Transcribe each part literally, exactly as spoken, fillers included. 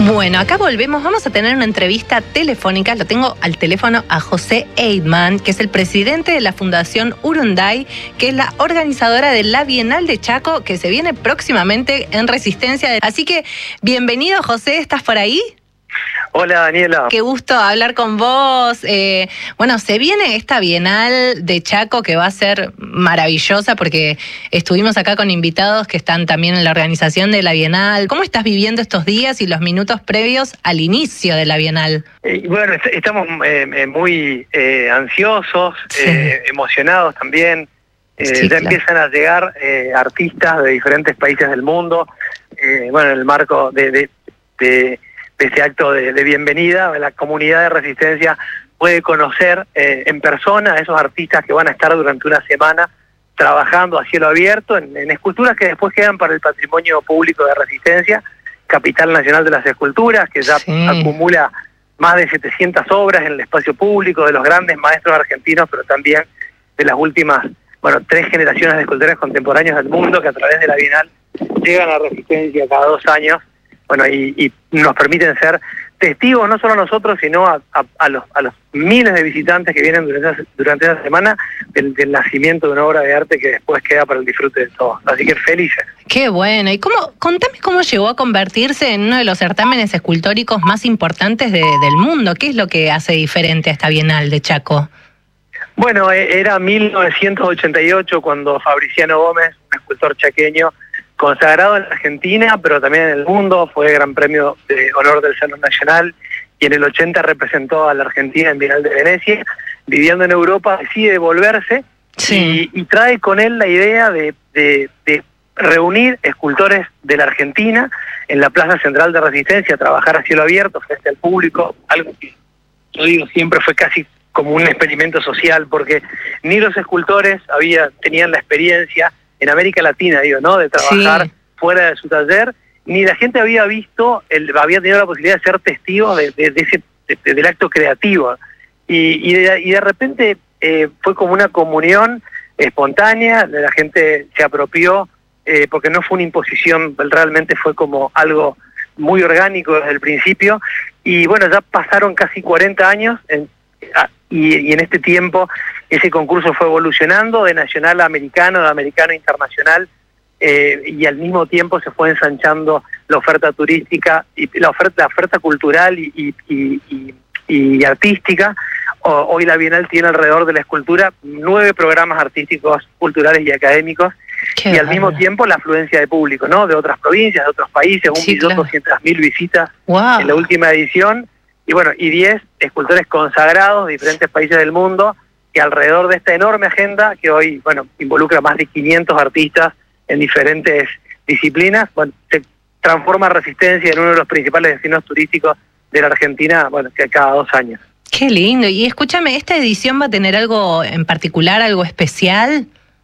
Bueno, acá volvemos, vamos a tener una entrevista telefónica, lo tengo al teléfono a José Eidman, que es el presidente de la Fundación Urunday, que es la organizadora de la Bienal de Chaco, que se viene próximamente en Resistencia. Así que, bienvenido José, ¿estás por ahí? Hola Daniela. Qué gusto hablar con vos. Eh, bueno, se viene esta Bienal de Chaco que va a ser maravillosa porque estuvimos acá con invitados que están también en la organización de la Bienal. ¿Cómo estás viviendo estos días y los minutos previos al inicio de la Bienal? Eh, bueno, est estamos eh, muy eh, ansiosos, sí. eh, emocionados también. Eh, sí, ya claro. empiezan a llegar eh, artistas de diferentes países del mundo. Eh, bueno, en el marco de... de, de de este acto de, de bienvenida, la comunidad de Resistencia puede conocer eh, en persona a esos artistas que van a estar durante una semana trabajando a cielo abierto en, en esculturas que después quedan para el patrimonio público de Resistencia, Capital Nacional de las Esculturas, que ya sí. acumula más de setecientas obras en el espacio público de los grandes maestros argentinos, pero también de las últimas, bueno, tres generaciones de escultores contemporáneos del mundo que a través de la Bienal llegan a Resistencia cada dos años. Bueno, y, y nos permiten ser testigos, no solo a nosotros, sino a, a, a, los, a los miles de visitantes que vienen durante esa, durante esa semana del, del nacimiento de una obra de arte que después queda para el disfrute de todos. Así que felices. Qué bueno. Y cómo, contame cómo llegó a convertirse en uno de los certámenes escultóricos más importantes de, del mundo. ¿Qué es lo que hace diferente a esta Bienal de Chaco? Bueno, era mil novecientos ochenta y ocho cuando Fabriciano Gómez, un escultor chaqueño, consagrado en Argentina, pero también en el mundo, fue Gran Premio de Honor del Salón Nacional, y en el ochenta representó a la Argentina en Bienal de Venecia. Viviendo en Europa, decide volverse sí. y, y trae con él la idea de, de, de reunir escultores de la Argentina en la Plaza Central de Resistencia, trabajar a cielo abierto frente al público, algo que yo digo siempre fue casi como un experimento social, porque ni los escultores había, tenían la experiencia en América Latina, digo, ¿no? De trabajar sí. fuera de su taller, ni la gente había visto, el, había tenido la posibilidad de ser testigos de, de, de ese, de, del acto creativo. Y, y, de, y de repente eh, fue como una comunión espontánea, la gente se apropió, eh, porque no fue una imposición, realmente fue como algo muy orgánico desde el principio. Y bueno, ya pasaron casi cuarenta años, en, y, y en este tiempo ese concurso fue evolucionando de nacional a americano, de americano a internacional, eh, y al mismo tiempo se fue ensanchando la oferta turística, y la oferta, la oferta cultural y, y, y, y, y artística. O, hoy la Bienal tiene alrededor de la escultura nueve programas artísticos, culturales y académicos, Qué y al mismo tiempo la afluencia de público, ¿no? De otras provincias, de otros países, un millón doscientas mil visitas wow. en la última edición. Y bueno, y diez escultores consagrados de diferentes países del mundo, que alrededor de esta enorme agenda, que hoy, bueno, involucra más de quinientos artistas en diferentes disciplinas, bueno, se transforma Resistencia en uno de los principales destinos turísticos de la Argentina, bueno, que cada dos años. Qué lindo. Y escúchame, ¿esta edición va a tener algo en particular, algo especial?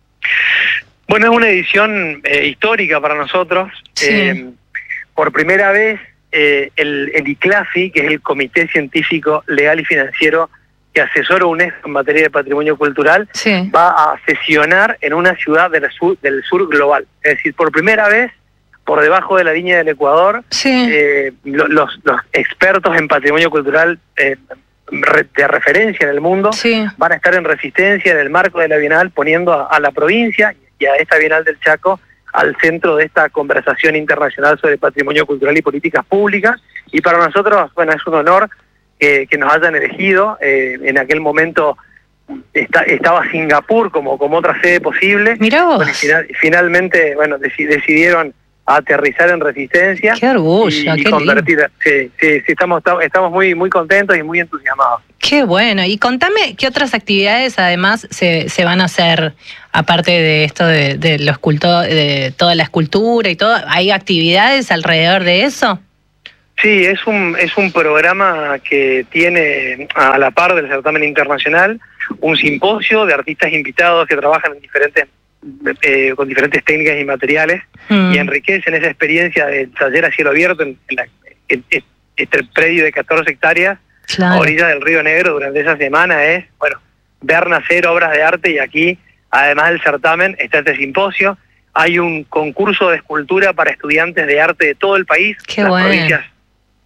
Bueno, es una edición eh, histórica para nosotros. Sí. Eh, por primera vez, Eh, el, el I C L A F I, que es el Comité Científico, Legal y Financiero que asesora a UNESCO en materia de patrimonio cultural, sí. va a sesionar en una ciudad del sur, del sur global. Es decir, por primera vez, por debajo de la línea del Ecuador, sí. eh, los, los expertos en patrimonio cultural eh, de referencia en el mundo sí. van a estar en Resistencia, en el marco de la Bienal, poniendo a, a la provincia y a esta Bienal del Chaco al centro de esta conversación internacional sobre patrimonio cultural y políticas públicas. Y para nosotros, bueno, es un honor que, que nos hayan elegido. Eh, en aquel momento está, estaba Singapur como, como otra sede posible. Mirá vos. Bueno, y final, finalmente, bueno, dec decidieron aterrizar en Resistencia. Qué orgullo, y, y qué convertir. Sí, sí, sí, estamos, estamos muy, muy contentos y muy entusiasmados. Qué bueno. Y contame qué otras actividades además se, se van a hacer, aparte de esto de, de los culto, de toda la escultura y todo. ¿Hay actividades alrededor de eso? Sí, es un, es un programa que tiene a la par del certamen internacional un simposio de artistas invitados que trabajan en diferentes eh, con diferentes técnicas y materiales mm. y enriquecen esa experiencia del taller a cielo abierto en, en, la, en, en este predio de catorce hectáreas claro. a orilla del Río Negro. Durante esa semana es, bueno, ver nacer obras de arte, y aquí, además del certamen, está este simposio. Hay un concurso de escultura para estudiantes de arte de todo el país. Qué las bueno. provincias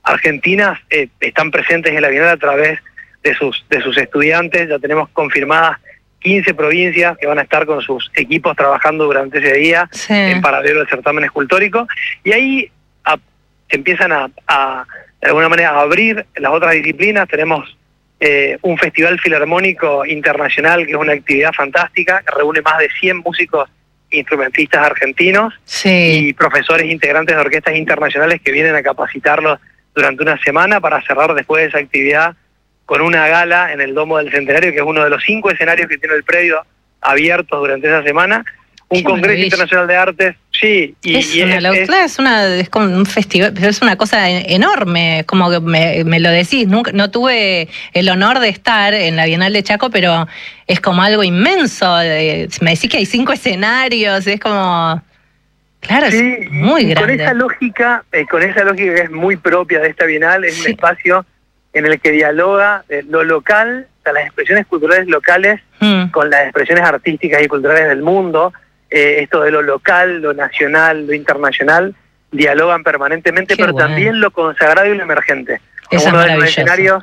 argentinas eh, están presentes en la Bienal a través de sus, de sus estudiantes. Ya tenemos confirmadas quince provincias que van a estar con sus equipos trabajando durante ese día, sí, en paralelo al certamen escultórico. Y ahí a, empiezan a, a, de alguna manera, a abrir las otras disciplinas. Tenemos eh, un festival filarmónico internacional, que es una actividad fantástica, que reúne más de cien músicos instrumentistas argentinos, sí, y profesores integrantes de orquestas internacionales que vienen a capacitarlos durante una semana para cerrar después de esa actividad con una gala en el Domo del Centenario, que es uno de los cinco escenarios que tiene el predio abiertos durante esa semana. Un Congreso maravilla. Internacional de Artes, sí. Y, es, y una, es, la, es, es, una, es como un festival, pero es una cosa enorme, como que me, me lo decís. Nunca, no tuve el honor de estar en la Bienal de Chaco, pero es como algo inmenso. Me decís que hay cinco escenarios, es como... Claro, sí, es muy grande. Con esa lógica, eh, con esa lógica que es muy propia de esta Bienal, es sí. un espacio en el que dialoga eh, lo local, o sea, las expresiones culturales locales mm. con las expresiones artísticas y culturales del mundo. Eh, esto de lo local, lo nacional, lo internacional, dialogan permanentemente, Qué pero bueno. también lo consagrado y lo emergente. Eso uno es de los escenarios.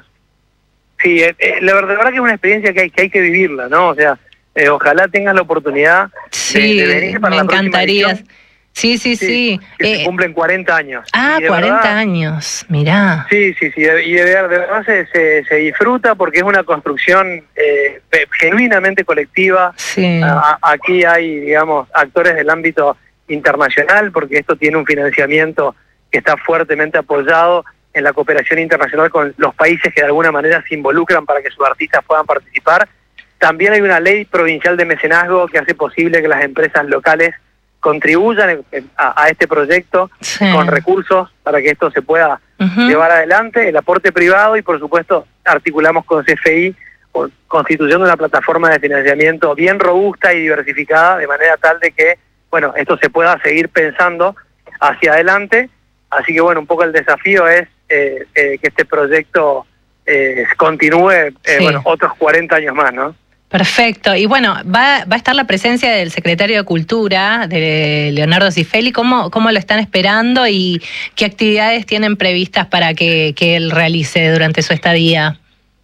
Sí, eh, eh, la, verdad, la verdad que es una experiencia que hay que, hay que vivirla, ¿no? O sea, eh, ojalá tengas la oportunidad sí, de, de venir para me la encantaría. próxima edición. Sí, sí, sí. sí que eh, se cumplen cuarenta años. Ah, cuarenta verdad, años, mirá. Sí, sí, sí, y de, de verdad se, se, se disfruta porque es una construcción eh, genuinamente colectiva. Sí. A, aquí hay, digamos, actores del ámbito internacional, porque esto tiene un financiamiento que está fuertemente apoyado en la cooperación internacional con los países que de alguna manera se involucran para que sus artistas puedan participar. También hay una ley provincial de mecenazgo que hace posible que las empresas locales contribuyan a, a este proyecto sí. con recursos para que esto se pueda uh-huh. llevar adelante, el aporte privado y por supuesto articulamos con C F I constituyendo una plataforma de financiamiento bien robusta y diversificada de manera tal de que, bueno, esto se pueda seguir pensando hacia adelante. Así que bueno, un poco el desafío es eh, eh, que este proyecto eh, continúe eh, sí. bueno, otros cuarenta años más, ¿no? Perfecto. Y bueno, va, va a estar la presencia del secretario de Cultura, de Leonardo Cifelli. ¿Cómo, cómo lo están esperando y qué actividades tienen previstas para que, que él realice durante su estadía?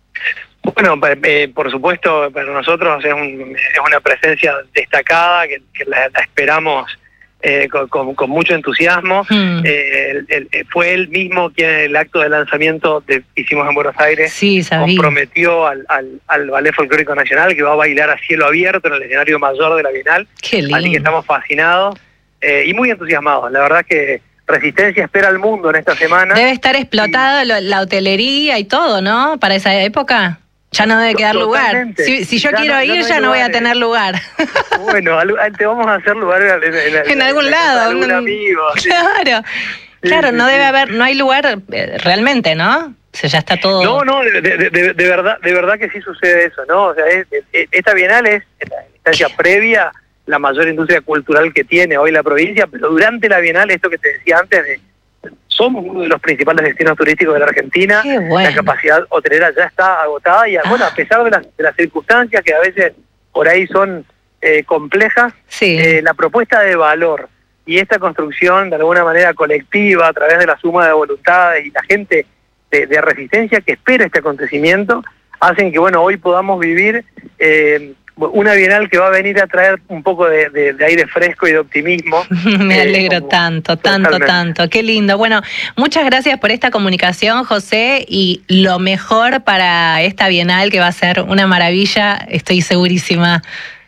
Bueno, eh, por supuesto, para nosotros es, un, es una presencia destacada, que, que la, la esperamos eh, con, con, con mucho entusiasmo. Hmm. Eh, el, el, fue él mismo quien en el acto de lanzamiento que hicimos en Buenos Aires sí, comprometió al, al, al Ballet Folclórico Nacional, que va a bailar a cielo abierto en el escenario mayor de la Bienal. Qué lindo. Así que estamos fascinados eh, y muy entusiasmados. La verdad que Resistencia espera al mundo en esta semana. Debe estar explotada y... la hotelería y todo, ¿no? Para esa época. Ya no debe quedar Totalmente. lugar. Si, si yo ya quiero no, ir, ya no, ya no voy a tener lugar. Bueno, te vamos a hacer lugar en, en, en, en algún en lado. Algún un, amigo. Claro, sí, claro, sí, no sí. debe haber, no hay lugar eh, realmente, ¿no? O sea, ya está todo. No, no, de, de, de, de verdad, de verdad que sí sucede eso, ¿no? O sea, es, es, esta Bienal es en la instancia previa la mayor industria cultural que tiene hoy la provincia, pero durante la Bienal, esto que te decía antes de somos uno de los principales destinos turísticos de la Argentina. Qué bueno. La capacidad hotelera ya está agotada y, ah. bueno, a pesar de las, de las circunstancias que a veces por ahí son eh, complejas, sí. eh, la propuesta de valor y esta construcción de alguna manera colectiva a través de la suma de voluntades y la gente de, de Resistencia que espera este acontecimiento hacen que, bueno, hoy podamos vivir eh, una Bienal que va a venir a traer un poco de, de, de aire fresco y de optimismo. Me eh, alegro como, tanto, tanto, totalmente. tanto. Qué lindo. Bueno, muchas gracias por esta comunicación, José, y lo mejor para esta Bienal, que va a ser una maravilla, estoy segurísima.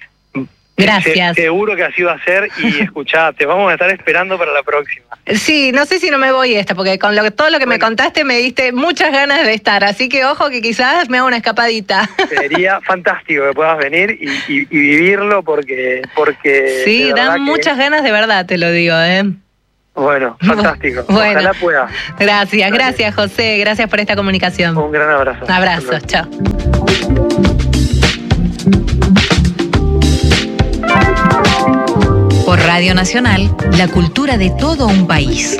Gracias. Se, seguro que así va a ser y escuchá, te vamos a estar esperando para la próxima. Sí, no sé si no me voy esta, porque con lo, todo lo que bueno. me contaste me diste muchas ganas de estar, así que ojo que quizás me haga una escapadita. Sería fantástico que puedas venir y, y, y vivirlo porque... porque sí, dan muchas que... ganas de verdad, te lo digo, ¿eh? Bueno, fantástico. Bueno, ojalá pueda. Gracias, gracias José, gracias por esta comunicación. Un gran abrazo. Un abrazo, chao. Por Radio Nacional, la cultura de todo un país.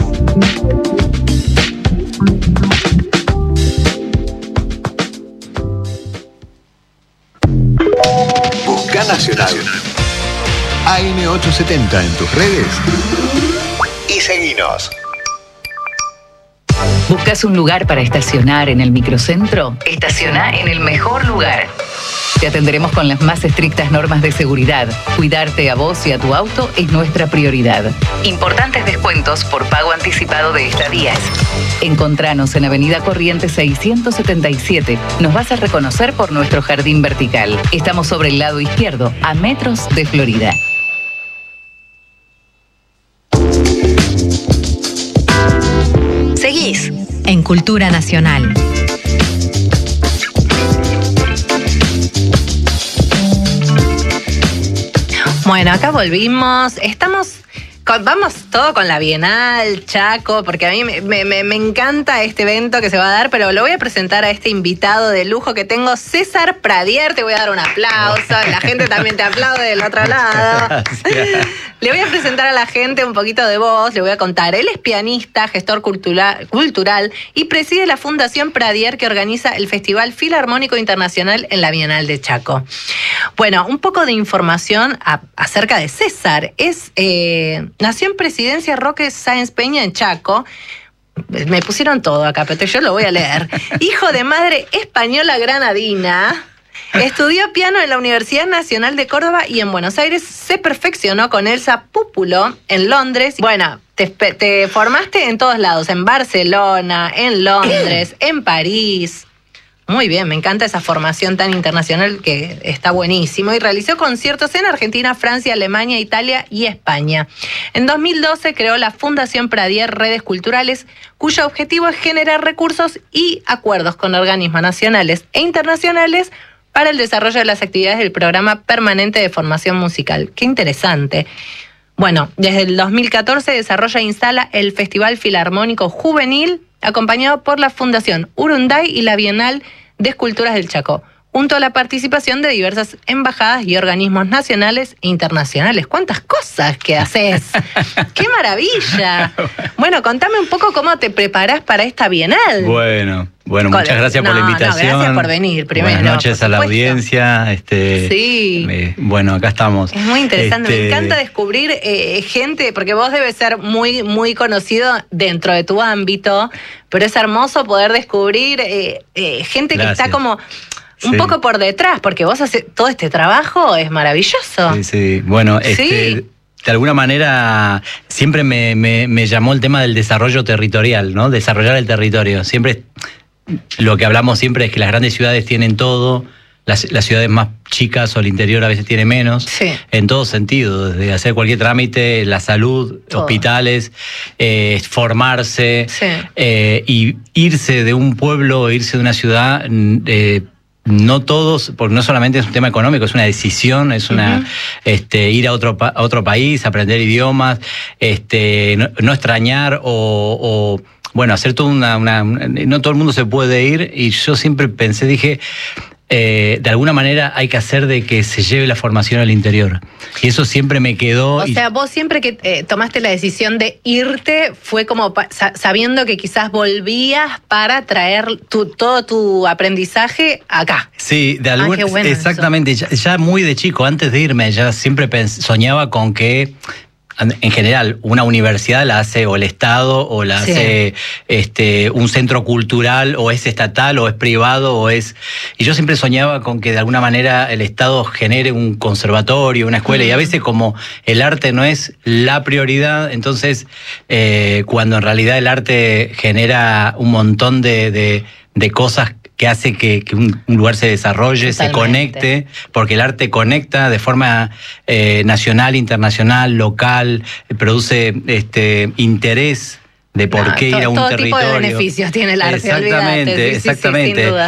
Busca Nacional. A M ochocientos setenta en tus redes y seguinos. ¿Buscas un lugar para estacionar en el microcentro? Estaciona en el mejor lugar. Te atenderemos con las más estrictas normas de seguridad. Cuidarte a vos y a tu auto es nuestra prioridad. Importantes descuentos por pago anticipado de estadías. Encontranos en Avenida Corrientes seiscientos setenta y siete. Nos vas a reconocer por nuestro jardín vertical. Estamos sobre el lado izquierdo, a metros de Florida. Seguís en Cultura Nacional. Bueno, acá volvimos. Estamos... Con, vamos todo con la Bienal, Chaco, porque a mí me, me, me encanta este evento que se va a dar, pero lo voy a presentar a este invitado de lujo que tengo, César Pradier. Te voy a dar un aplauso, la gente también te aplaude del otro lado. Gracias. Le voy a presentar a la gente un poquito de voz, le voy a contar. Él es pianista, gestor cultural, cultural y preside la Fundación Pradier, que organiza el Festival Filarmónico Internacional en la Bienal de Chaco. Bueno, un poco de información a, acerca de César. Es... Eh, Nació en Presidencia Roque Sáenz Peña en Chaco. Me pusieron todo acá, pero yo lo voy a leer. Hijo de madre española granadina. Estudió piano en la Universidad Nacional de Córdoba y en Buenos Aires se perfeccionó con Elsa Púpulo en Londres. Bueno, te, te formaste en todos lados, en Barcelona, en Londres, en París. Muy bien, me encanta esa formación tan internacional que está buenísimo. Y realizó conciertos en Argentina, Francia, Alemania, Italia y España. En dos mil doce creó la Fundación Pradier Redes Culturales, cuyo objetivo es generar recursos y acuerdos con organismos nacionales e internacionales para el desarrollo de las actividades del Programa Permanente de Formación Musical. ¡Qué interesante! Bueno, desde el dos mil catorce desarrolla e instala el Festival Filarmónico Juvenil, acompañado por la Fundación Urunday y la Bienal de Esculturas del Chaco, junto a la participación de diversas embajadas y organismos nacionales e internacionales. ¡Cuántas cosas que haces! ¡Qué maravilla! Bueno, contame un poco cómo te preparás para esta Bienal. Bueno, bueno, muchas gracias no, por la invitación. No, gracias por venir primero. Buenas noches a la audiencia. Este, sí. Eh, bueno, acá estamos. Es muy interesante. Este... Me encanta descubrir eh, gente, porque vos debes ser muy, muy conocido dentro de tu ámbito, pero es hermoso poder descubrir eh, eh, gente gracias. que está como... Un sí. poco por detrás, porque vos haces todo este trabajo, es maravilloso. Sí, sí. Bueno, este, sí. de alguna manera siempre me, me, me llamó el tema del desarrollo territorial, ¿no? Desarrollar el territorio. Siempre, lo que hablamos siempre es que las grandes ciudades tienen todo, las, las ciudades más chicas o el interior a veces tiene menos, sí. en todo sentido, desde hacer cualquier trámite, la salud, todo. hospitales, eh, formarse, sí. eh, y irse de un pueblo, irse de una ciudad... Eh, no todos, porque no solamente es un tema económico, es una decisión, es una uh-huh. este, ir a otro a otro país, aprender idiomas, este, no, no extrañar o, o bueno, hacer toda una, una, una... No todo el mundo se puede ir, y yo siempre pensé, dije... Eh, de alguna manera hay que hacer de que se lleve la formación al interior. Y eso siempre me quedó. O y... sea, vos siempre que eh, tomaste la decisión de irte, fue como pa- sabiendo que quizás volvías para traer tu, todo tu aprendizaje acá. Sí, de alguna ah, bueno exactamente. Ya, ya muy de chico, antes de irme, ya siempre pens- soñaba con que... En general, una universidad la hace o el Estado, o la sí. hace este, un centro cultural, o es estatal, o es privado, o es... Y yo siempre soñaba con que de alguna manera el Estado genere un conservatorio, una escuela, mm. y a veces como el arte no es la prioridad, entonces eh, cuando en realidad el arte genera un montón de, de, de cosas que hace que, que un, un lugar se desarrolle, totalmente. Se conecte, porque el arte conecta de forma eh, nacional, internacional, local, eh, produce este interés de por no, qué to, ir a un todo territorio. Todo tipo de beneficios tiene el arte, exactamente, olvídate. Sí, exactamente. Sí, sí, sin duda.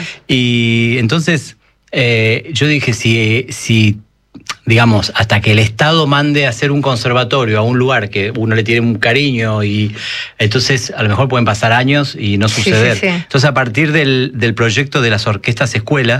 Y entonces eh, yo dije, si... si digamos, hasta que el Estado mande a hacer un conservatorio a un lugar que uno le tiene un cariño, y entonces a lo mejor pueden pasar años y no suceder. Sí, sí, sí. Entonces, a partir del, del proyecto de las orquestas escuelas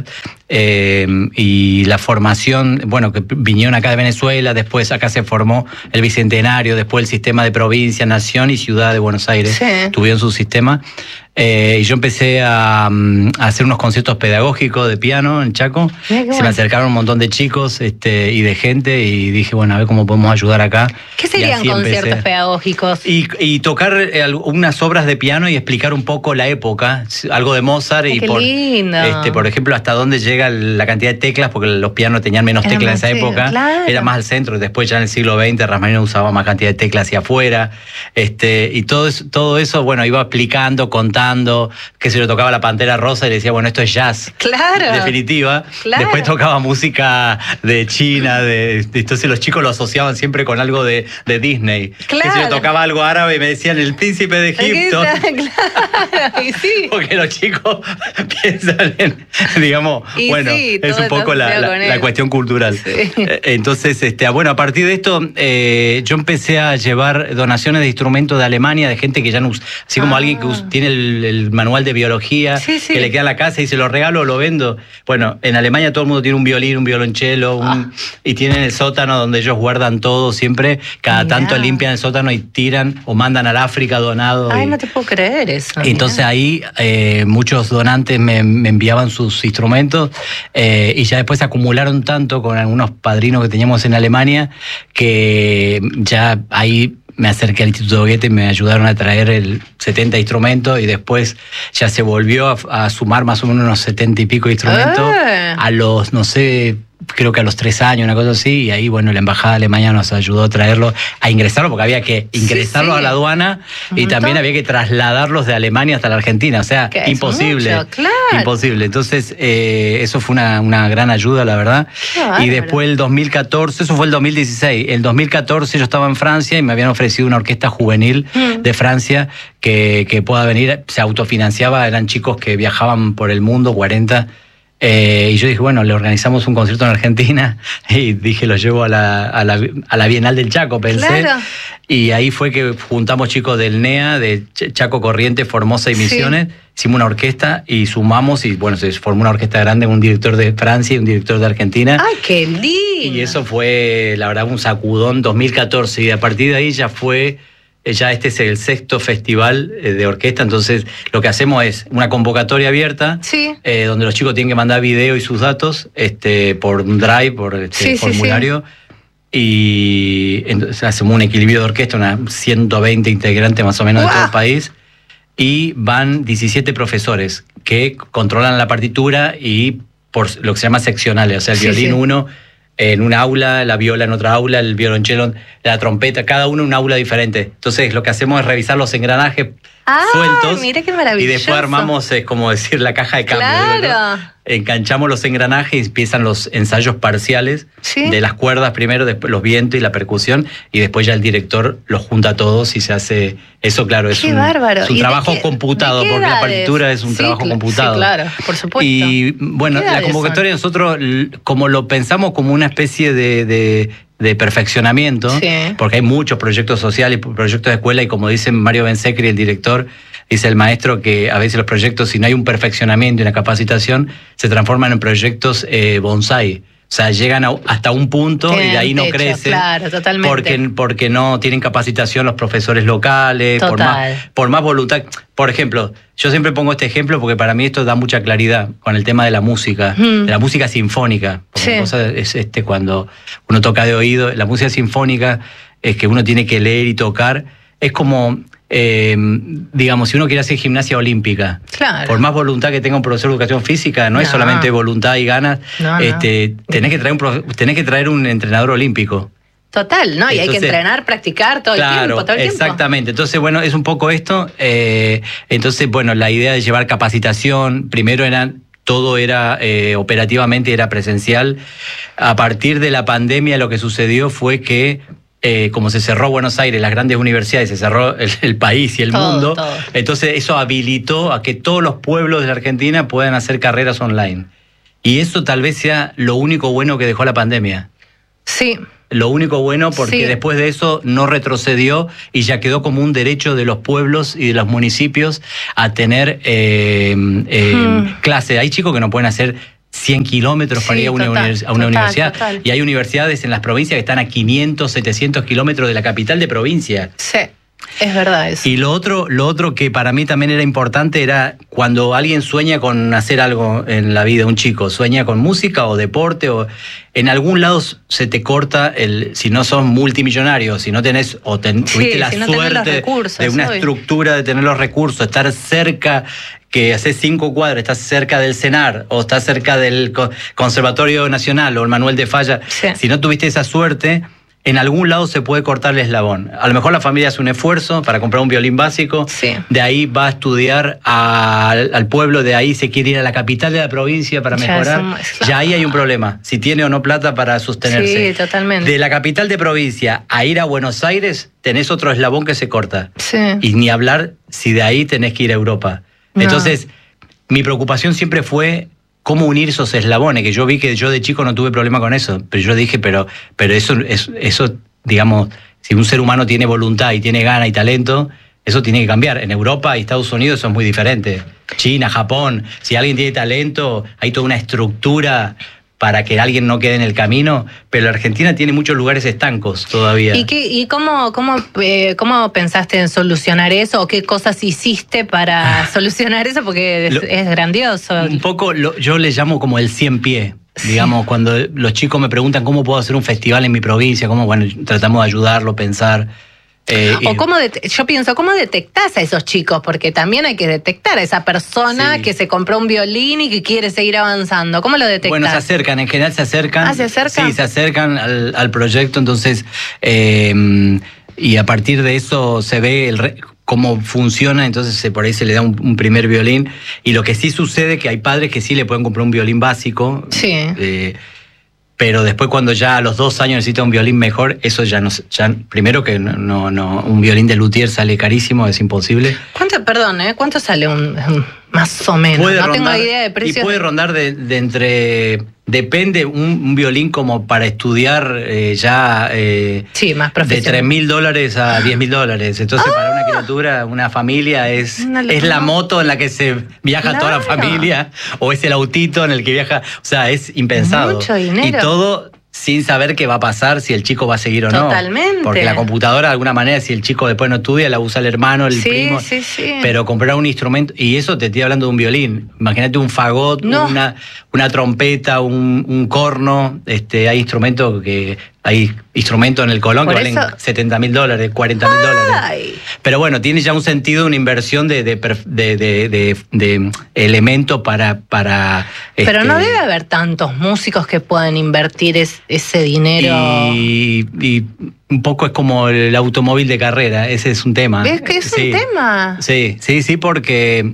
eh, y la formación, bueno, que vinieron acá de Venezuela, después acá se formó el Bicentenario, después el sistema de provincia, nación y ciudad de Buenos Aires, sí. tuvieron su sistema. Eh, y yo empecé a, a hacer unos conciertos pedagógicos de piano en Chaco. Bueno. Se me acercaron un montón de chicos, este, y de gente, y dije, bueno, a ver cómo podemos ayudar acá. ¿Qué serían conciertos empecé. pedagógicos? Y, y tocar eh, unas obras de piano y explicar un poco la época, algo de Mozart. Ay, y qué por, lindo. Este, por ejemplo, hasta dónde llega la cantidad de teclas, porque los pianos tenían menos Era teclas en esa más, época, claro. Era más al centro. Después ya en el siglo veinte Rachmaninoff usaba más cantidad de teclas hacia afuera. Este, y todo eso, todo eso, bueno, iba explicando, contando, que se lo tocaba la Pantera Rosa y le decía, bueno, esto es jazz. Claro. Definitiva. Claro. Después tocaba música de China, de, de, entonces los chicos lo asociaban siempre con algo de, de Disney. Claro. Que si yo tocaba algo árabe y me decían el príncipe de Egipto. Claro, y sí. Porque los chicos piensan en, digamos, y bueno, sí, es un poco la, la, la cuestión cultural. Sí. Entonces, este, bueno, a partir de esto, eh, yo empecé a llevar donaciones de instrumentos de Alemania, de gente que ya no usa, así como ah. alguien que tiene el, el manual de biología, sí, sí. que le queda en la casa y se lo regalo o lo vendo. Bueno, en Alemania todo el mundo tiene un violín, un violonchelo, un, ah. y tienen el sótano donde ellos guardan todo siempre, cada mirá. tanto limpian el sótano y tiran o mandan al África donado. Ay, y, no te puedo creer eso. Entonces mirá. ahí eh, muchos donantes me, me enviaban sus instrumentos eh, y ya después se acumularon tanto con algunos padrinos que teníamos en Alemania que ya ahí me acerqué al Instituto Goethe y me ayudaron a traer el setenta instrumentos y después ya se volvió a, a sumar más o menos unos setenta y pico instrumentos ah. a los, no sé, creo que a los tres años, una cosa así, y ahí, bueno, la Embajada Alemana nos ayudó a traerlo, a ingresarlo, porque había que ingresarlo sí, sí. a la aduana y uh-huh. también había que trasladarlos de Alemania hasta la Argentina, o sea, que imposible. Mucho, claro. Imposible. Entonces, eh, eso fue una, una gran ayuda, la verdad. Y después el dos mil catorce, eso fue el dos mil dieciséis, el dos mil catorce yo estaba en Francia y me habían ofrecido una orquesta juvenil uh-huh. de Francia que, que pueda venir, se autofinanciaba, eran chicos que viajaban por el mundo, cuarenta. Eh, y yo dije, bueno, le organizamos un concierto en Argentina y dije, lo llevo a la, a la, a la Bienal del Chaco, pensé. Claro. Y ahí fue que juntamos chicos del N E A, de Chaco, Corrientes, Formosa y Misiones, sí. hicimos una orquesta y sumamos y bueno, se formó una orquesta grande, un director de Francia y un director de Argentina. ¡Ay, qué lindo! Y eso fue, la verdad, un sacudón dos mil catorce y a partir de ahí ya fue... Ya este es el sexto festival de orquesta, entonces lo que hacemos es una convocatoria abierta, sí. eh, donde los chicos tienen que mandar video y sus datos este, por un drive, por este sí, formulario, sí, sí. y entonces hacemos un equilibrio de orquesta, unas ciento veinte integrantes más o menos wow. de todo el país, y van diecisiete profesores que controlan la partitura y por lo que se llama seccionales, o sea, el sí, violín sí. uno... en una aula, la viola en otra aula, el violonchelo, la trompeta, cada uno en una aula diferente. Entonces lo que hacemos es revisar los engranajes ah, sueltos. Mira qué maravilloso. Y después armamos, es como decir, la caja de cambio. Claro. ¿no? Enganchamos los engranajes y empiezan los ensayos parciales ¿sí? de las cuerdas primero, después los vientos y la percusión, y después ya el director los junta a todos y se hace... Eso, claro, es qué un, bárbaro. es un trabajo qué, computado, porque edades? La partitura es un sí, trabajo cl- computado. Sí, claro, por supuesto. Y bueno, la convocatoria son? Nosotros, como lo pensamos como una especie de... de de perfeccionamiento, sí. porque hay muchos proyectos sociales, proyectos de escuela, y como dice Mario Bensecri, el director, dice el maestro que a veces los proyectos, si no hay un perfeccionamiento y una capacitación, se transforman en proyectos eh, bonsai. O sea, llegan a, hasta un punto tienen y de ahí no techo, crecen. Claro, totalmente. Porque, porque no tienen capacitación los profesores locales, por más, por más voluntad. Por ejemplo, yo siempre pongo este ejemplo porque para mí esto da mucha claridad con el tema de la música, mm. de la música sinfónica. Porque sí. cosa es este cuando uno toca de oído, la música sinfónica es que uno tiene que leer y tocar. Es como... Eh, digamos, si uno quiere hacer gimnasia olímpica, claro. por más voluntad que tenga un profesor de educación física, no, no. es solamente voluntad y ganas, no, este, no. tenés que traer un tenés que traer un entrenador olímpico. Total, ¿no? Y Entonces, hay que entrenar, practicar todo claro, el tiempo, todo el tiempo. Exactamente. Entonces, bueno, es un poco esto. Eh, entonces, bueno, la idea de llevar capacitación, primero eran todo era eh, operativamente era presencial. A partir de la pandemia lo que sucedió fue que Eh, como se cerró Buenos Aires, las grandes universidades, se cerró el, el país y el todo, mundo, todo. Entonces eso habilitó a que todos los pueblos de la Argentina puedan hacer carreras online. Y eso tal vez sea lo único bueno que dejó la pandemia. Sí. Lo único bueno porque sí. después de eso no retrocedió y ya quedó como un derecho de los pueblos y de los municipios a tener eh, eh, hmm. clase. Hay chicos que no pueden hacer cien kilómetros sí, para ir a una, total, univers- a una total, universidad. Total. Y hay universidades en las provincias que están a quinientos, setecientos kilómetros de la capital de provincia. Sí. Es verdad eso. Y lo otro, lo otro que para mí también era importante era cuando alguien sueña con hacer algo en la vida, un chico, sueña con música o deporte, o en algún lado se te corta, el si no sos multimillonario, si no tenés, o ten, sí, tuviste la si no suerte recursos, de una obvio. estructura, de tener los recursos, estar cerca, que haces cinco cuadras, estás cerca del CENAR, o estás cerca del Conservatorio Nacional, o el Manuel de Falla, sí. Si no tuviste esa suerte, en algún lado se puede cortar el eslabón. A lo mejor la familia hace un esfuerzo para comprar un violín básico, sí. De ahí va a estudiar a, al pueblo, de ahí se quiere ir a la capital de la provincia para ya mejorar. Somos, claro. Ya ahí hay un problema, si tiene o no plata para sostenerse. Sí, totalmente. De la capital de provincia a ir a Buenos Aires, tenés otro eslabón que se corta. Sí. Y ni hablar si de ahí tenés que ir a Europa. No. Entonces, mi preocupación siempre fue cómo unir esos eslabones, que yo vi que yo de chico no tuve problema con eso, pero yo dije, pero, pero eso, eso, eso, digamos, si un ser humano tiene voluntad y tiene gana y talento, eso tiene que cambiar. En Europa y Estados Unidos son muy diferentes. China, Japón, si alguien tiene talento, hay toda una estructura para que alguien no quede en el camino, pero la Argentina tiene muchos lugares estancos todavía. ¿Y, qué, y cómo, cómo, eh, cómo pensaste en solucionar eso? ¿O qué cosas hiciste para solucionar eso? Porque es, Lo, es grandioso. Un poco, lo, yo le llamo como el cien pie. Sí. Digamos, cuando los chicos me preguntan cómo puedo hacer un festival en mi provincia, cómo, bueno, tratamos de ayudarlo, pensar. Eh, o cómo yo pienso, ¿cómo detectás a esos chicos? Porque también hay que detectar a esa persona sí. que se compró un violín y que quiere seguir avanzando. ¿Cómo lo detectás? Bueno, se acercan, en general se acercan. ¿Ah, se acercan? Sí, se acercan al, al proyecto, entonces, eh, y a partir de eso se ve el re, cómo funciona, entonces por ahí se le da un, un primer violín. Y lo que sí sucede es que hay padres que sí le pueden comprar un violín básico. Sí. Eh, pero después cuando ya a los dos años necesita un violín mejor, eso ya no, ya primero que no, no, no un violín de luthier sale carísimo, es imposible. ¿Cuánto, perdón, eh? ¿Cuánto sale un, un más o menos? Puede no rondar, tengo idea de precios. Y puede rondar de, de entre, depende, un, un violín como para estudiar eh, ya eh, sí, más de tres mil dólares a diez mil dólares. Entonces, ah, para una criatura, una familia, es, es la moto en la que se viaja claro. toda la familia, o es el autito en el que viaja, o sea, es impensado. Mucho dinero. Y todo sin saber qué va a pasar, si el chico va a seguir o no. Totalmente. Porque la computadora, de alguna manera, si el chico después no estudia, la usa el hermano, el sí, primo. Sí, sí. Pero comprar un instrumento, y eso te estoy hablando de un violín. Imagínate un fagot, no. una, una trompeta, un, un corno. Este, hay instrumentos que hay instrumentos en el Colón Por que eso... valen setenta mil dólares, cuarenta mil dólares. Pero bueno, tiene ya un sentido, una inversión de, de, de, de, de, de elementos para... para Pero este... no debe haber tantos músicos que puedan invertir es, ese dinero. Y, y un poco es como el automóvil de carrera, ese es un tema. ¿Es que es sí. un tema? Sí, sí, sí, porque...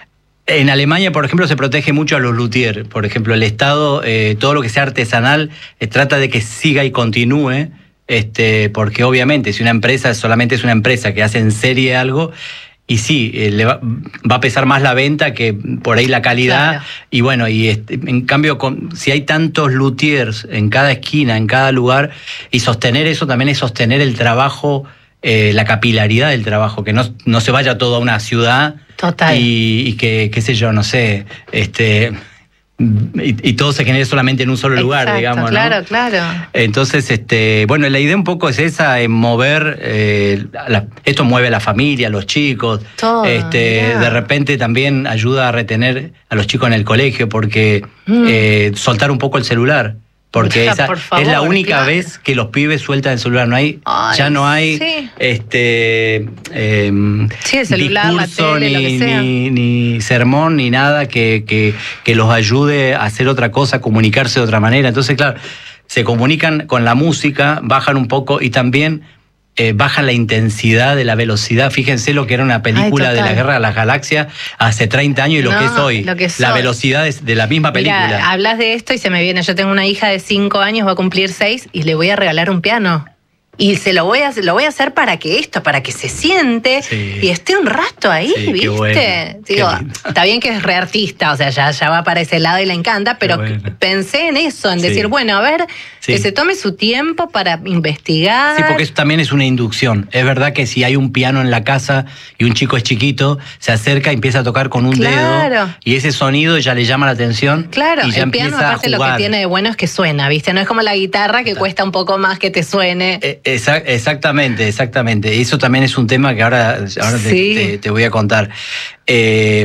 En Alemania, por ejemplo, se protege mucho a los luthiers. Por ejemplo, el Estado, eh, todo lo que sea artesanal, eh, trata de que siga y continúe, este, porque obviamente si una empresa solamente es una empresa que hace en serie algo, y sí, eh, le va, va a pesar más la venta que por ahí la calidad. Claro. Y bueno, y este, en cambio, con, si hay tantos luthiers en cada esquina, en cada lugar, y sostener eso también es sostener el trabajo, eh, la capilaridad del trabajo, que no, no se vaya todo a una ciudad. Total. Y, y que, qué sé yo, no sé, este... Y, y todo se genere solamente en un solo lugar, Exacto, digamos, claro, ¿no? Claro, claro. Entonces, este, bueno, la idea un poco es esa, en mover, eh, la, esto mueve a la familia, a los chicos. Todo, este, yeah. De repente también ayuda a retener a los chicos en el colegio, porque mm. eh, soltar un poco el celular. Porque ya, esa por favor, es la única claro. vez que los pibes sueltan el celular. No hay, Ay, ya no hay sí. este eh, sí, el celular, discurso, la tele, ni, lo que sea. ni, ni sermón, ni nada que, que, que los ayude a hacer otra cosa, a comunicarse de otra manera. Entonces, claro, se comunican con la música, bajan un poco y también eh, bajan la intensidad de la velocidad. Fíjense lo que era una película Ay, de la Guerra de las Galaxias hace treinta años y lo no, que es hoy. Lo que es la hoy. velocidad es de la misma película. Mira, hablas de esto y se me viene. Yo tengo una hija de cinco años, va a cumplir seis y le voy a regalar un piano. Y se lo voy a lo voy a hacer para que esto, para que se siente sí. y esté un rato ahí, sí, ¿viste? Qué bueno, Digo, qué está bien que es reartista, o sea, ya, ya va para ese lado y le encanta, pero bueno. pensé en eso, en sí. decir, bueno, a ver, sí. que se tome su tiempo para investigar. Sí, porque eso también es una inducción. Es verdad que si hay un piano en la casa y un chico es chiquito, se acerca y empieza a tocar con un claro. dedo y ese sonido ya le llama la atención. Claro, y ya el piano aparte lo que tiene de bueno es que suena, ¿viste? No es como la guitarra que cuesta un poco más que te suene. Eh, Exact, exactamente, exactamente. Eso también es un tema que ahora, ahora sí. te, te, te voy a contar. Eh,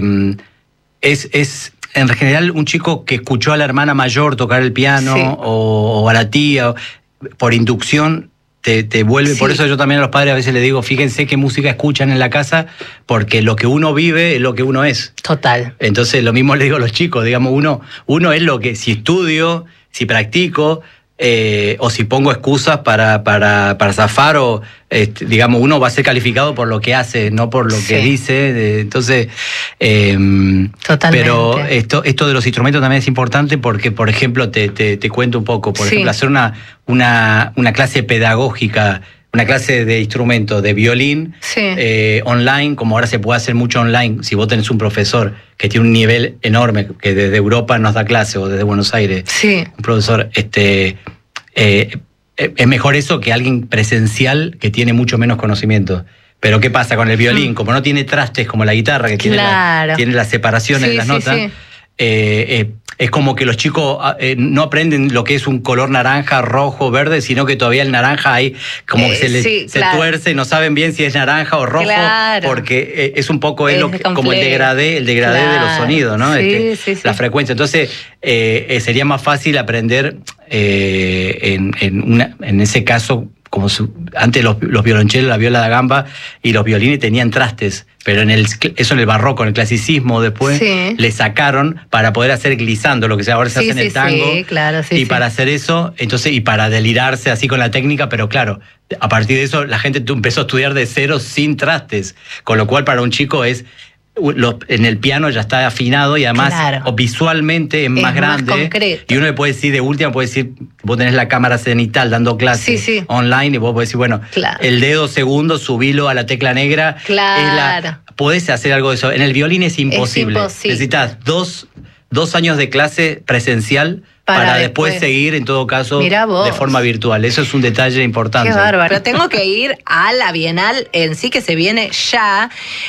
es, es en general un chico que escuchó a la hermana mayor tocar el piano, sí. o, o a la tía, por inducción. Te, te vuelve, sí. Por eso yo también a los padres a veces les digo, fíjense qué música escuchan en la casa, porque lo que uno vive es lo que uno es. Total. Entonces lo mismo le digo a los chicos, digamos, uno, uno es lo que, si estudio, si practico, eh, o si pongo excusas para, para, para zafar, o este, digamos, uno va a ser calificado por lo que hace, no por lo sí. que dice. Entonces, eh, totalmente. Pero esto, esto de los instrumentos también es importante porque, por ejemplo, te, te, te cuento un poco, por sí. ejemplo, hacer una, una, una clase pedagógica, una clase de instrumento, de violín, sí. eh, online, como ahora se puede hacer mucho online, si vos tenés un profesor que tiene un nivel enorme, que desde Europa nos da clase, o desde Buenos Aires, sí. un profesor, este, eh, es mejor eso que alguien presencial que tiene mucho menos conocimiento. Pero ¿qué pasa con el violín? Mm. Como no tiene trastes como la guitarra, que tiene, claro. la, tiene las separaciones sí, de las sí, notas, sí. eh, eh, es como que los chicos eh, no aprenden lo que es un color naranja, rojo, verde, sino que todavía el naranja ahí como eh, que se, le, sí, se claro. tuerce y no saben bien si es naranja o rojo, claro. porque eh, es un poco es es lo que, como el degradé, el degradé claro. de los sonidos, ¿no? Sí, este, sí, sí. La frecuencia. Entonces eh, eh, sería más fácil aprender eh, en, en, una, en ese caso, como su, antes los, los violonchelos, la viola da gamba y los violines tenían trastes, pero en el, eso en el barroco, en el clasicismo después, sí. le sacaron para poder hacer glissando, lo que ahora se sí, hace en sí, el tango. Sí, claro, sí, y sí. para hacer eso, entonces, y para delirarse así con la técnica, pero claro, a partir de eso la gente empezó a estudiar de cero sin trastes, con lo cual para un chico es... Los, en el piano ya está afinado y además claro. o visualmente es, es más grande. Más concreto. Y uno le puede decir, de última, puede decir, vos tenés la cámara cenital dando clases sí, sí. online y vos podés decir, bueno, claro. el dedo segundo, subilo a la tecla negra. Claro. Es la, podés hacer algo de eso. En el violín es imposible. Es imposible. Necesitas dos, dos años de clase presencial para, para después, después seguir, en todo caso, de forma virtual. Eso es un detalle importante. Qué bárbaro. Tengo que ir a la Bienal en sí, que se viene ya.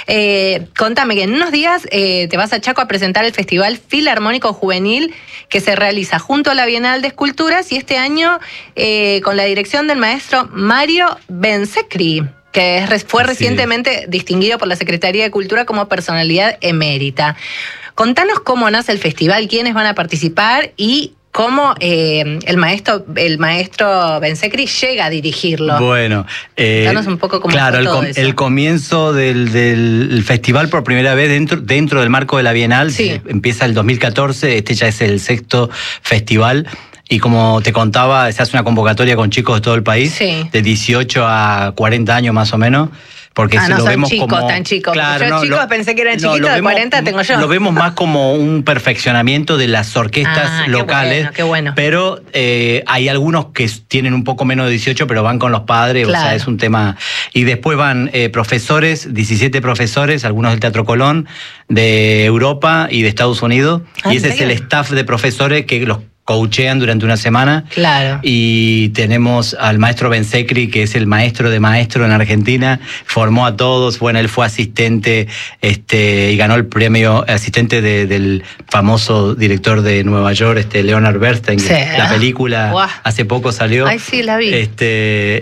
Eh, contame que en unos días eh, te vas a Chaco a presentar el Festival Filarmónico Juvenil que se realiza junto a la Bienal de Esculturas y este año eh, con la dirección del maestro Mario Bensecri, que fue Así recientemente es. distinguido por la Secretaría de Cultura como personalidad emérita. Contanos cómo nace el festival, quiénes van a participar y cómo eh, el maestro el maestro Bensecri llega a dirigirlo. Bueno, eh, Contanos un poco cómo claro, fue el, todo com eso. el comienzo del, del festival por primera vez dentro, dentro del marco de la Bienal, sí. empieza el dos mil catorce, este ya es el sexto festival. Y como te contaba, se hace una convocatoria con chicos de todo el país, sí. de dieciocho a cuarenta años más o menos. Porque ah, si no lo son vemos chicos, como, tan chicos. Claro, yo no, chicos lo, pensé que eran no, chiquitos, de vemos, cuarenta tengo yo. Lo vemos más como un perfeccionamiento de las orquestas ah, locales. Qué bueno, qué bueno. Pero eh, hay algunos que tienen un poco menos de dieciocho, pero van con los padres, claro. O sea, es un tema. Y después van eh, profesores, diecisiete profesores, algunos del Teatro Colón, de Europa y de Estados Unidos. Ah, y ese es el staff de profesores que los coachean durante una semana. Claro. Y tenemos al maestro Bensecri, que es el maestro de maestro en Argentina, formó a todos. Bueno, él fue asistente este, y ganó el premio asistente de, del famoso director de Nueva York, este, Leonard Bernstein. Sí. La película wow. hace poco salió. Ay, sí, la vi. Este,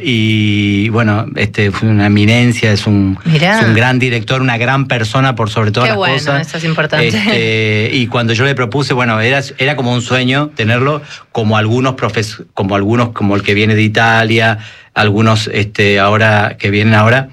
y bueno, este, fue una eminencia, es un, es un gran director, una gran persona por sobre todas Qué las bueno, cosas. Eso es importante. Este, y cuando yo le propuse, bueno, era, era como un sueño tener como algunos profesores, como algunos, como el que viene de Italia, algunos este, ahora que vienen ahora,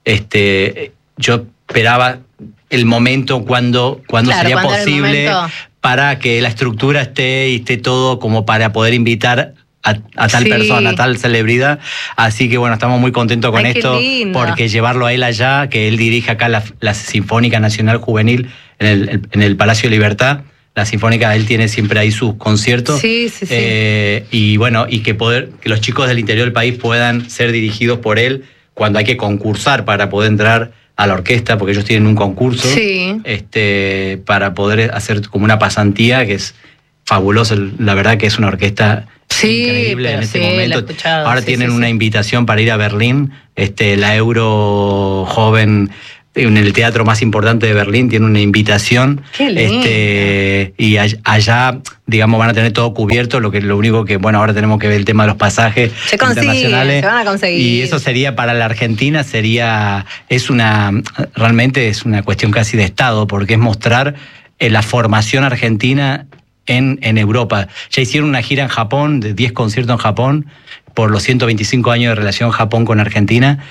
este, yo esperaba el momento cuando, cuando claro, sería cuando posible para que la estructura esté y esté todo como para poder invitar a, a tal sí. persona, a tal celebridad. Así que bueno, estamos muy contentos con Ay, esto, porque llevarlo a él allá, que él dirige acá la, la Sinfónica Nacional Juvenil en el, en el Palacio de Libertad. La Sinfónica, él tiene siempre ahí sus conciertos. Sí, sí, sí. Eh, y bueno, y que, poder, que los chicos del interior del país puedan ser dirigidos por él cuando hay que concursar para poder entrar a la orquesta, porque ellos tienen un concurso sí. este, para poder hacer como una pasantía, que es fabuloso. La verdad que es una orquesta sí, increíble en este sí, momento. Ahora sí, tienen sí, una sí. invitación para ir a Berlín, este, la Euro Joven en el teatro más importante de Berlín, tiene una invitación. Qué lindo. Este, y allá, digamos, van a tener todo cubierto, lo que lo único que, bueno, ahora tenemos que ver el tema de los pasajes se consigue, internacionales. Se van a conseguir. Y eso sería para la Argentina, sería, es una, realmente es una cuestión casi de Estado, porque es mostrar eh, la formación argentina en, en Europa. Ya hicieron una gira en Japón, de diez conciertos en Japón, por los ciento veinticinco años de relación Japón con Argentina.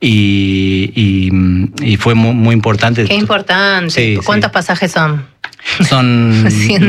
Y, y, y fue muy, muy importante. Qué importante. Sí, ¿cuántos sí. pasajes son? Son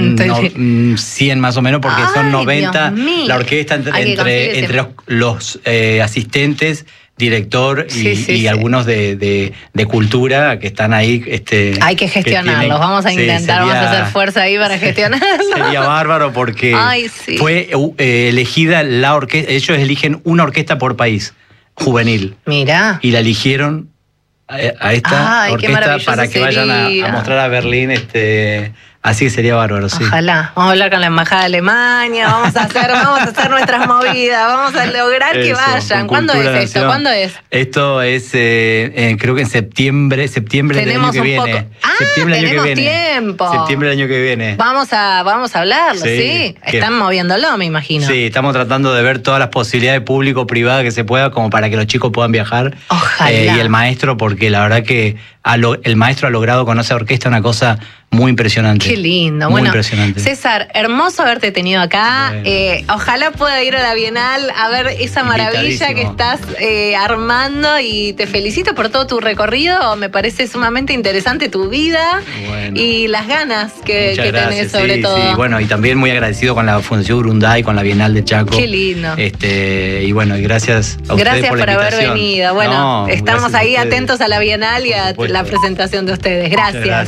no, cien más o menos, porque Ay, son noventa. La orquesta entre, entre, entre los, los eh, asistentes, director y, sí, sí, y sí. algunos de, de, de cultura que están ahí. Este, Hay que gestionarlos, que tienen, vamos a intentar, sí, sería, vamos a hacer fuerza ahí para gestionarlos. Sería bárbaro porque Ay, sí. fue eh, elegida la orquesta, ellos eligen una orquesta por país. Juvenil. Mira. Y la eligieron a, a esta Ay, orquesta para que sería. vayan a, a mostrar a Berlín. Este, así que sería bárbaro, sí. Ojalá. Vamos a hablar con la embajada de Alemania, vamos a hacer, vamos a hacer nuestras movidas, vamos a lograr Eso, que vayan. ¿Cuándo es esto? Nación. ¿Cuándo es? Esto es, eh, eh, creo que en septiembre, septiembre Tenemos del año que un viene. Poco... Ah, septiembre del año que viene. tiempo. Septiembre del año que viene. Vamos a, vamos a hablarlo, ¿sí? ¿sí? Que, Están moviéndolo, me imagino. Sí, estamos tratando de ver todas las posibilidades público-privadas que se pueda, como para que los chicos puedan viajar. Ojalá. Eh, y el maestro, porque la verdad que a lo, el maestro ha logrado con esa orquesta una cosa muy impresionante. Qué lindo. Muy bueno, impresionante. César, hermoso haberte tenido acá. Bueno. Eh, ojalá pueda ir a la Bienal a ver esa maravilla que estás eh, armando, y te felicito por todo tu recorrido. Me parece sumamente interesante tu vida bueno. y las ganas que, que tenés sobre sí, todo. Sí, bueno, y también muy agradecido con la Fundación Urunday, con la Bienal de Chaco. Qué lindo. Este, y bueno, y gracias a ustedes Gracias por, la por haber venido. Bueno, no, estamos ahí atentos a la Bienal y a la presentación de ustedes. Gracias. gracias.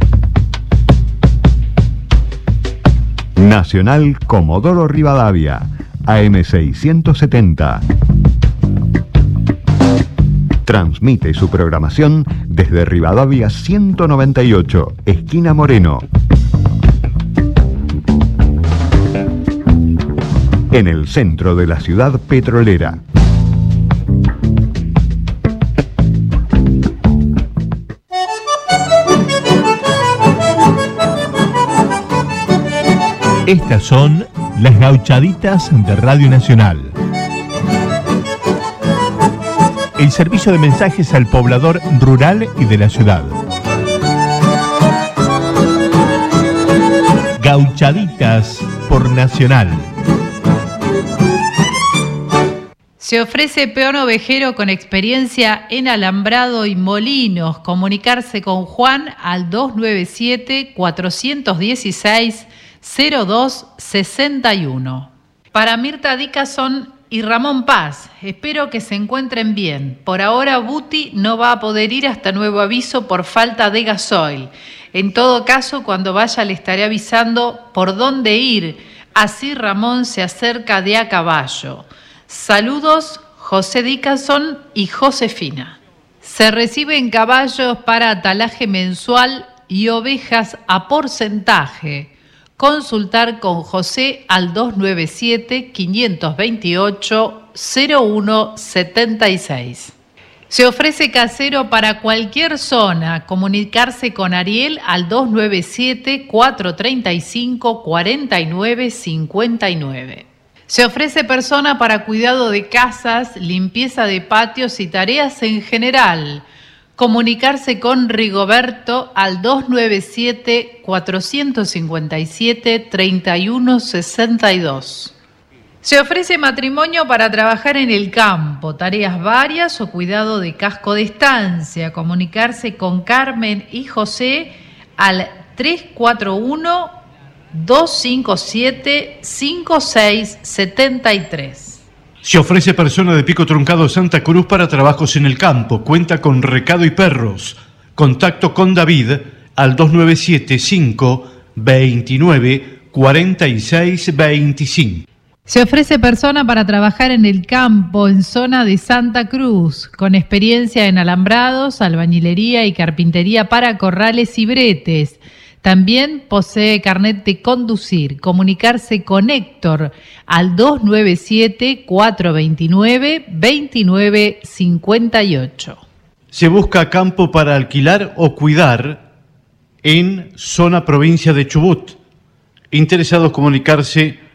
Nacional Comodoro Rivadavia, A M seiscientos setenta. Transmite su programación desde Rivadavia ciento noventa y ocho, esquina Moreno. En el centro de la ciudad petrolera. Estas son las gauchaditas de Radio Nacional. El servicio de mensajes al poblador rural y de la ciudad. Gauchaditas por Nacional. Se ofrece peón ovejero con experiencia en alambrado y molinos. Comunicarse con Juan al dos nueve siete, cuatro uno seis, cero dos seis uno. Para Mirta Dickerson y Ramón Paz, espero que se encuentren bien. Por ahora Buti no va a poder ir hasta nuevo aviso por falta de gasoil. En todo caso, cuando vaya le estaré avisando por dónde ir. Así Ramón se acerca de a caballo. Saludos, José Dickerson y Josefina. Se reciben caballos para atalaje mensual y ovejas a porcentaje. Consultar con José al dos nueve siete, cinco dos ocho, cero uno siete seis. Se ofrece casero para cualquier zona. Comunicarse con Ariel al dos nueve siete, cuatro tres cinco, cuatro nueve cinco nueve. Se ofrece persona para cuidado de casas, limpieza de patios y tareas en general. Comunicarse con Rigoberto al dos nueve siete, cuatro cinco siete, tres uno seis dos. Se ofrece matrimonio para trabajar en el campo, tareas varias o cuidado de casco de estancia. Comunicarse con Carmen y José al tres cuatro uno, dos cinco siete, cinco seis siete tres. Se ofrece persona de Pico Truncado Santa Cruz para trabajos en el campo. Cuenta con recado y perros. Contacto con David al dos nueve siete, cinco dos nueve, cuatro seis dos cinco. Se ofrece persona para trabajar en el campo en zona de Santa Cruz, con experiencia en alambrados, albañilería y carpintería para corrales y bretes. También posee carnet de conducir. Comunicarse con Héctor al dos nueve siete, cuatro dos nueve, dos nueve cinco ocho. Se busca campo para alquilar o cuidar en zona provincia de Chubut. Interesados comunicarse